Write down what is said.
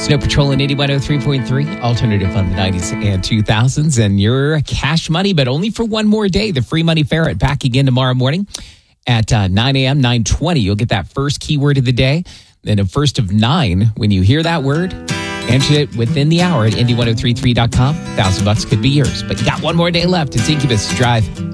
Snow Patrol in 8103.3, alternative on the 90s and 2000s. And your cash money, but only for one more day. The Free Money Ferret back again tomorrow morning at 9 a.m., 9:20. You'll get that first keyword of the day. Then a first of 9, when you hear that word, answer it within the hour at Indy1033.com. $1,000 could be yours. But you got one more day left. It's Incubus Drive.